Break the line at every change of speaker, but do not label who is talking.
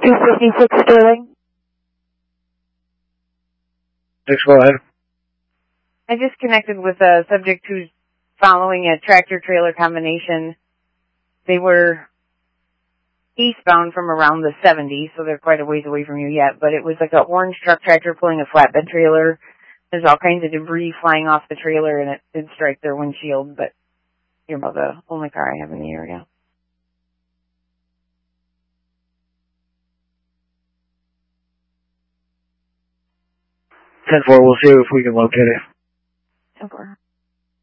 256 Sterling.
6, go ahead.
I just connected with a subject who's following a tractor-trailer combination. They were eastbound from around the 70, so they're quite a ways away from you yet, but it was like an orange truck tractor pulling a flatbed trailer. There's all kinds of debris flying off the trailer, and it did strike their windshield, but you're about the only car I have in the area.
10-4, we'll see if we can locate it.
10-4.